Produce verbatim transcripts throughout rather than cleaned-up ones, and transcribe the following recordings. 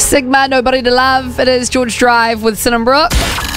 Sigma, Nobody to Love. It is George Drive with Sin and Brooke.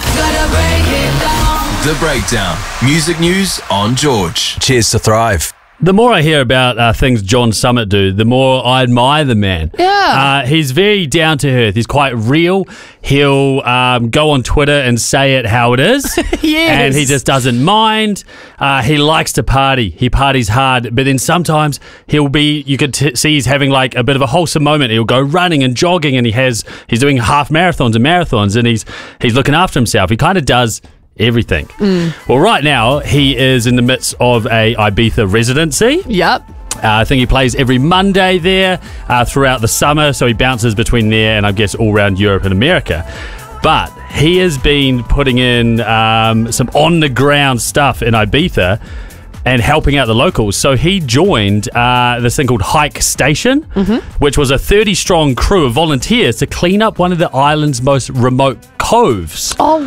The Breakdown. Music news on George. Cheers to Thrive. The more I hear about uh, things John Summit do, the more I admire the man. Yeah. Uh, he's very down to earth. He's quite real. He'll um, go on Twitter and say it how it is. Yes. And he just doesn't mind. Uh, he likes to party. He parties hard. But then sometimes he'll be, you could t- see he's having like a bit of a wholesome moment. He'll go running and jogging, and he has, he's doing half marathons and marathons, and he's, he's looking after himself. He kind of does everything. Mm. Well, right now he is in the midst of a Ibiza residency. Yep. Uh, I think he plays every Monday there uh, throughout the summer, so he bounces between there and I guess all around Europe and America. But he has been putting in um, some on-the-ground stuff in Ibiza and helping out the locals. So he joined uh, this thing called Hike Station, mm-hmm. which was a thirty-strong crew of volunteers to clean up one of the island's most remote coves. Oh,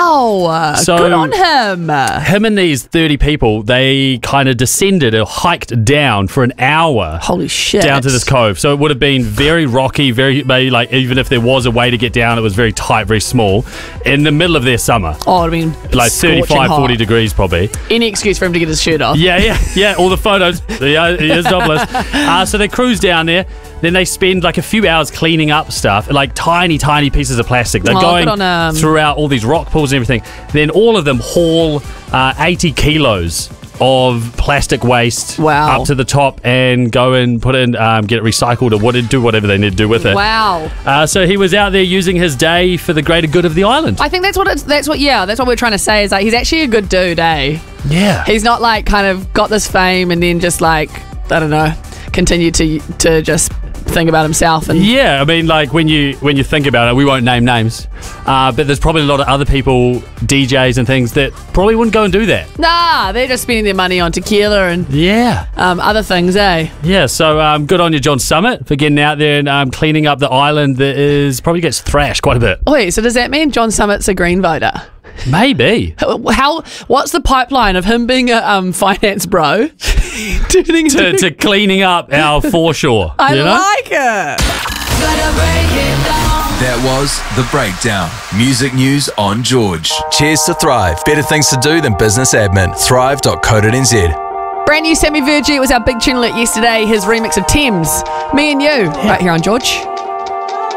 wow. So good on him. Him and these thirty people, they kind of descended or hiked down for an hour. Holy shit. Down to this cove. So it would have been very rocky, very, maybe like, even if there was a way to get down, it was very tight, very small, in the middle of their summer. Oh, I mean, like thirty-five, hot. forty degrees probably. Any excuse for him to get his shirt off. Yeah, yeah, yeah. All the photos. Yeah, he is topless. Uh, so they cruise down there. Then they spend like a few hours cleaning up stuff, like tiny, tiny pieces of plastic. They're oh, going on, um... throughout all these rock pools and everything. Then all of them haul uh, eighty kilos of plastic waste wow. up to the top and go and put it in, um, get it recycled or what, do whatever they need to do with it. Wow. Uh, so he was out there using his day for the greater good of the island. I think that's what it's, that's what, yeah, that's what we're trying to say is like he's actually a good dude, eh? Yeah. He's not like kind of got this fame and then just like, I don't know, continue to to just think about himself. And yeah, I mean, like when you when you think about it, we won't name names, uh, but there's probably a lot of other people, D Js and things that probably wouldn't go and do that. Nah, they're just spending their money on tequila and yeah, um, other things, eh? Yeah, so um, good on you, John Summit, for getting out there and um, cleaning up the island that is probably gets thrashed quite a bit. Wait, so does that mean John Summit's a Green voter? Maybe. How? What's the pipeline of him being a um, finance bro turning to, to cleaning up our foreshore? I you know? like it. That was The Breakdown. Music news on George. Cheers to Thrive. Better things to do than business admin. Thrive dot co dot n z. Brand new Sammy Virgie. It was our big tune alert yesterday. His remix of Thames. Me and you. Yeah. Right here on George.